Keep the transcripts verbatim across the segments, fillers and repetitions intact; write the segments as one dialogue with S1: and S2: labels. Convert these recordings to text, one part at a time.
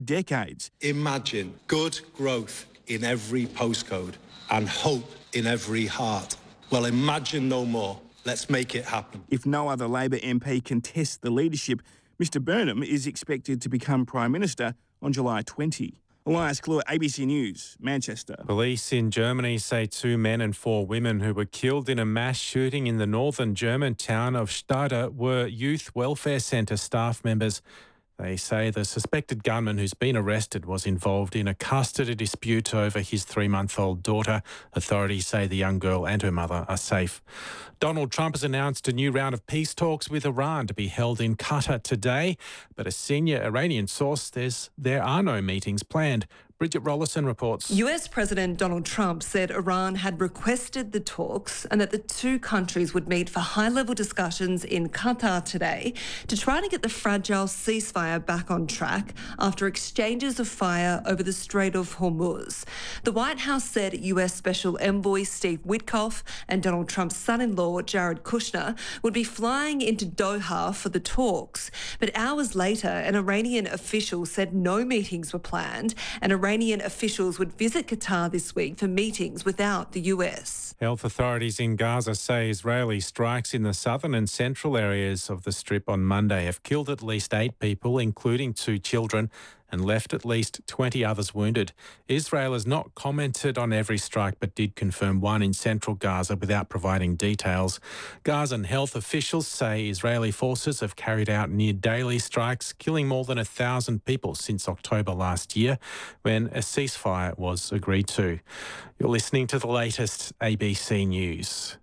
S1: decades.
S2: Imagine good growth in every postcode and hope in every heart. Well, imagine no more. Let's make it happen.
S1: If no other Labor M P contests the leadership, Mister Burnham is expected to become Prime Minister on July twentieth. Elias Clue, A B C News, Manchester.
S3: Police in Germany say two men and four women who were killed in a mass shooting in the northern German town of Stade were youth welfare centre staff members. They say the suspected gunman who's been arrested was involved in a custody dispute over his three-month-old daughter. Authorities say the young girl and her mother are safe. Donald Trump has announced a new round of peace talks with Iran to be held in Qatar today, but a senior Iranian source says there are no meetings planned. Bridget Rollison reports.
S4: U S President Donald Trump said Iran had requested the talks and that the two countries would meet for high-level discussions in Qatar today to try to get the fragile ceasefire back on track after exchanges of fire over the Strait of Hormuz. The White House said U S Special Envoy Steve Witkoff and Donald Trump's son-in-law Jared Kushner would be flying into Doha for the talks. But hours later, an Iranian official said no meetings were planned and Iranian officials would visit Qatar this week for meetings without the U S.
S3: Health authorities in Gaza say Israeli strikes in the southern and central areas of the Strip on Monday have killed at least eight people, including two children, and left at least twenty others wounded. Israel has not commented on every strike but did confirm one in central Gaza without providing details. Gazan health officials say Israeli forces have carried out near-daily strikes, killing more than a thousand people since October last year, when a ceasefire was agreed to. You're listening to the latest A B C News.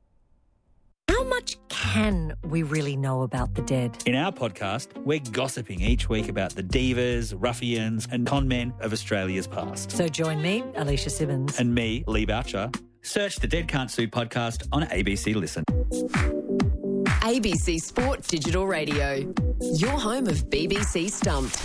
S5: How much can we really know about the dead?
S6: In our podcast, we're gossiping each week about the divas, ruffians and con men of Australia's past.
S5: So join me, Alicia Simmons.
S6: And me, Lee Boucher. Search the Dead Can't Sue podcast on A B C Listen.
S7: A B C Sport Digital Radio. Your home of B B C Stumped.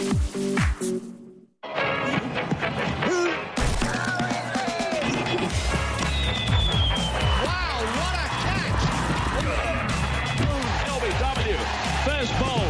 S8: First ball.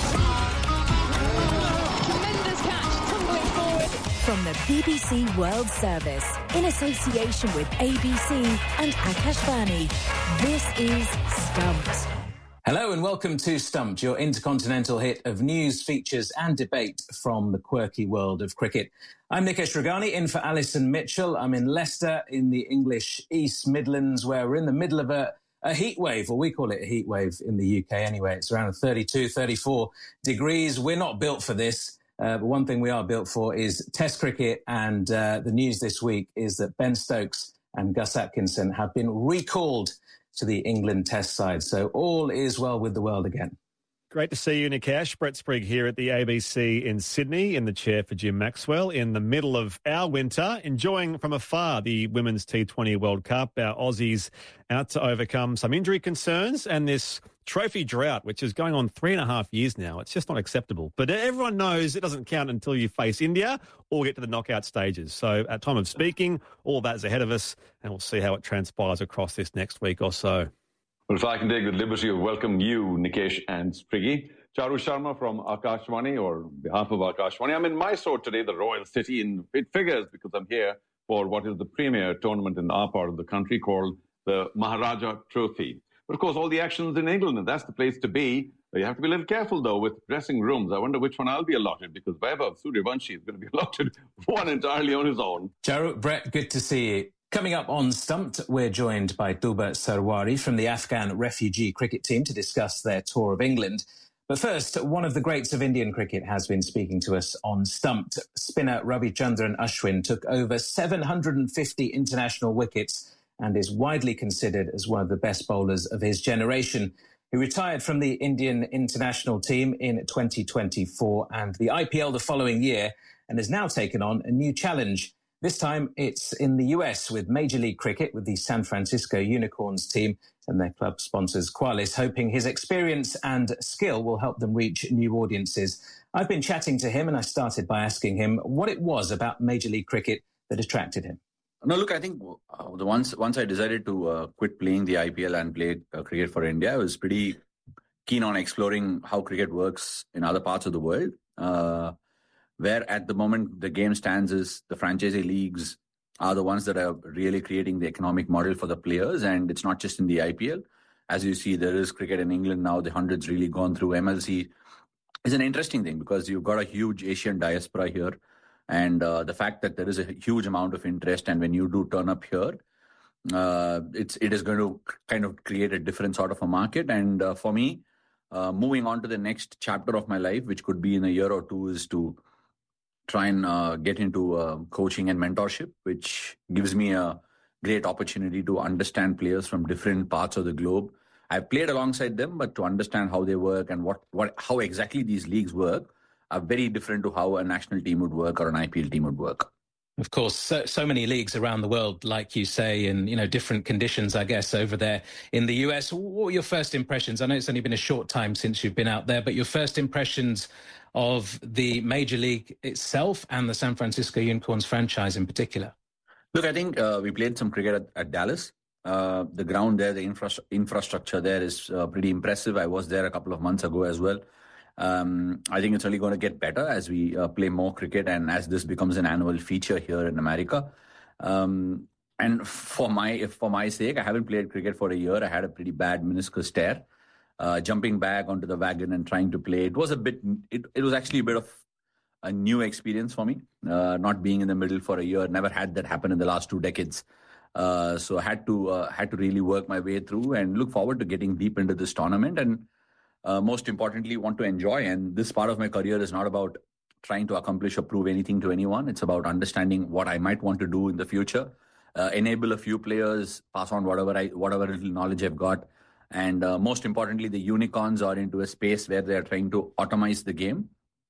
S9: Tremendous catch, tumbling forward.
S5: From the B B C World Service, in association with A B C and Akashvani, this is Stumped.
S10: Hello and welcome to Stumped, your intercontinental hit of news, features and debate from the quirky world of cricket. I'm Nikesh Ragani, in for Alison Mitchell. I'm in Leicester in the English East Midlands, where we're in the middle of a A heat wave, or we call it a heat wave in the U K anyway. It's around thirty-two, thirty-four degrees. We're not built for this, uh, but one thing we are built for is Test cricket, and uh, the news this week is that Ben Stokes and Gus Atkinson have been recalled to the England Test side. So all is well with the world again.
S11: Great to see you, Nikesh. Brett Sprigg here at the A B C in Sydney, in the chair for Jim Maxwell, in the middle of our winter, enjoying from afar the Women's T twenty World Cup. Our Aussies out to overcome some injury concerns and this trophy drought, which is going on three and a half years now. It's just not acceptable. But everyone knows it doesn't count until you face India or get to the knockout stages. So at time of speaking, all of that is ahead of us, and we'll see how it transpires across this next week or so.
S12: Well, if I can take the liberty of welcoming you, Nikesh and Spriggy. Charu Sharma from Akashvani, or on behalf of Akashvani. I'm in Mysore today, the royal city, and it figures because I'm here for what is the premier tournament in our part of the country called the Maharaja Trophy. But of course, all the action's in England, and that's the place to be. You have to be a little careful, though, with dressing rooms. I wonder which one I'll be allotted, because Vaibhav Suryavanshi is going to be allotted one entirely on his own.
S10: Charu, Brett, good to see you. Coming up on Stumped, we're joined by Tuba Sarwari from the Afghan refugee cricket team to discuss their tour of England. But first, one of the greats of Indian cricket has been speaking to us on Stumped. Spinner Ravichandran Ashwin took over seven hundred fifty international wickets and is widely considered as one of the best bowlers of his generation. He retired from the Indian international team in twenty twenty-four and the I P L the following year, and has now taken on a new challenge. This time it's in the U S with Major League Cricket, with the San Francisco Unicorns team and their club sponsors Qualys, hoping his experience and skill will help them reach new audiences. I've been chatting to him, and I started by asking him what it was about Major League Cricket that attracted him.
S13: No, look, I think uh, the once once I decided to uh, quit playing the I P L and play uh, cricket for India, I was pretty keen on exploring how cricket works in other parts of the world. Uh, Where at the moment the game stands is the franchisee leagues are the ones that are really creating the economic model for the players, and it's not just in the I P L. As you see, there is cricket in England now. The hundred's really gone through. M L C is an interesting thing because you've got a huge Asian diaspora here, and uh, the fact that there is a huge amount of interest, and when you do turn up here, uh, it's it is going to kind of create a different sort of a market. And uh, for me, uh, moving on to the next chapter of my life, which could be in a year or two, is to try and uh, get into uh, coaching and mentorship, which gives me a great opportunity to understand players from different parts of the globe. I've played alongside them, but to understand how they work and what, what how exactly these leagues work are very different to how a national team would work or an I P L team would work.
S3: Of course, so, so many leagues around the world, like you say, in, you know, different conditions, I guess, over there in the U S. What were your first impressions? I know it's only been a short time since you've been out there, but your first impressions of the Major League itself and the San Francisco Unicorns franchise in particular?
S13: Look, I think uh, we played some cricket at, at Dallas. Uh, the ground there, the infra- infrastructure there is uh, pretty impressive. I was there a couple of months ago as well. Um, I think it's only going to get better as we uh, play more cricket and as this becomes an annual feature here in America. Um, and for my for my sake, I haven't played cricket for a year. I had a pretty bad meniscus tear. Uh, jumping back onto the wagon and trying to play, it was a bit. It, it was actually a bit of a new experience for me. Uh, not being in the middle for a year, never had that happen in the last two decades. Uh, so I had to uh, had to really work my way through and look forward to getting deep into this tournament. And Uh, most importantly, want to enjoy. And this part of my career is not about trying to accomplish or prove anything to anyone. It's about understanding what I might want to do in the future, uh, enable a few players, pass on whatever I, whatever little knowledge I've got. And uh, most importantly, the Unicorns are into a space where they're trying to automize the game.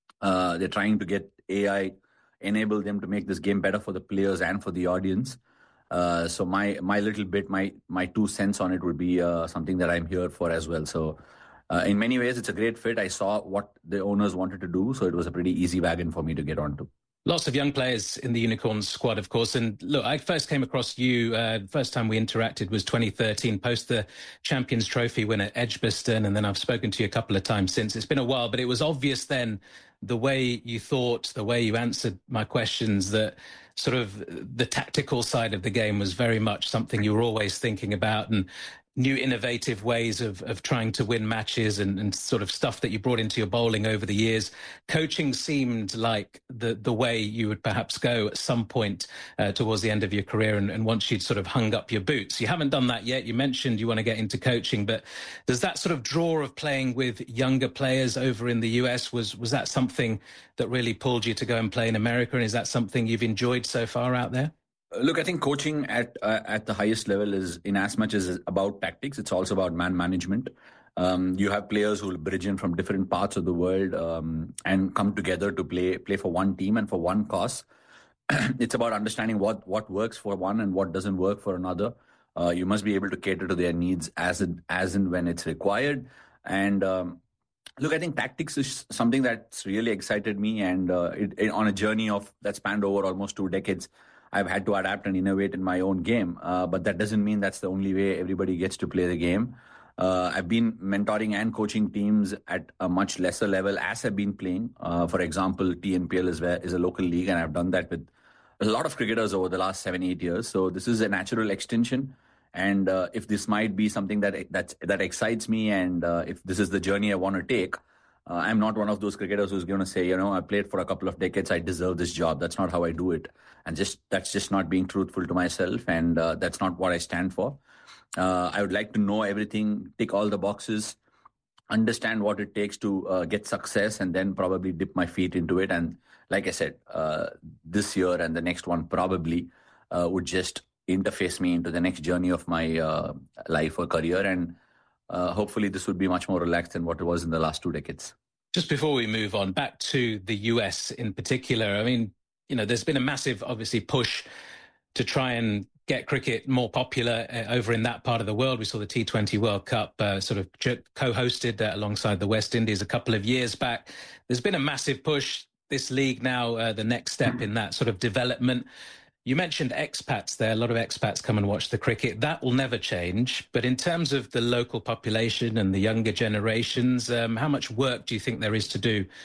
S13: Uh, they're trying to get A I, enable them to make this game better for the players and for the audience. Uh, so my my little bit, my my two cents on it would be uh, something that I'm here for as well. So Uh, in many ways, it's a great fit. I saw what the owners wanted to do, so it was a pretty easy wagon for me to get onto.
S3: Lots of young players in the Unicorns squad, of course. And look, I first came across you, uh, first time we interacted was twenty thirteen, post the Champions Trophy win at Edgbaston. And then I've spoken to you a couple of times since. It's been a while, but it was obvious then the way you thought, the way you answered my questions, that sort of the tactical side of the game was very much something you were always thinking about, and new innovative ways of, of trying to win matches and, and sort of stuff that you brought into your bowling over the years. Coaching seemed like the, the way you would perhaps go at some point uh, towards the end of your career and, and once you'd sort of hung up your boots. You haven't done that yet. You mentioned you want to get into coaching, but does that sort of draw of playing with younger players over in the U S, was, was that something that really pulled you to go and play in America? And is that something you've enjoyed so far out there?
S13: Look, I think coaching at uh, at the highest level is, in as much as about tactics, it's also about man management. Um, you have players who will bridge in from different parts of the world um, and come together to play play for one team and for one cause. It's about understanding what, what works for one and what doesn't work for another. Uh, you must be able to cater to their needs as and, as and when it's required. And um, look, I think tactics is something that's really excited me. And uh, it, it, on a journey of that spanned over almost two decades, I've had to adapt and innovate in my own game. Uh, but that doesn't mean that's the only way everybody gets to play the game. Uh, I've been mentoring and coaching teams at a much lesser level as I've been playing. Uh, for example, T N P L is, where, is a local league, and I've done that with a lot of cricketers over the last seven, eight years. So this is a natural extension. And uh, if this might be something that that's, that excites me, and uh, if this is the journey I want to take, uh, I'm not one of those cricketers who's going to say, you know, I played for a couple of decades, I deserve this job. That's not how I do it. And just that's just not being truthful to myself. And uh, that's not what I stand for. Uh, I would like to know everything, tick all the boxes, understand what it takes to uh, get success, and then probably dip my feet into it. And like I said, uh, this year and the next one probably uh, would just interface me into the next journey of my uh, life or career. And uh, hopefully this would be much more relaxed than what it was in the last two decades.
S3: Just before we move on, back to the U S in particular, I mean, you know, there's been a massive, obviously, push to try and get cricket more popular uh, over in that part of the world. We saw the T twenty World Cup uh, sort of co-hosted uh, alongside the West Indies a couple of years back. There's been a massive push. This league now, uh, the next step in that sort of development. You mentioned expats there. A lot of expats come and watch the cricket. That will never change. But in terms of the local population and the younger generations, um, how much work do you think there is to do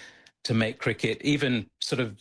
S10: to make cricket, even sort of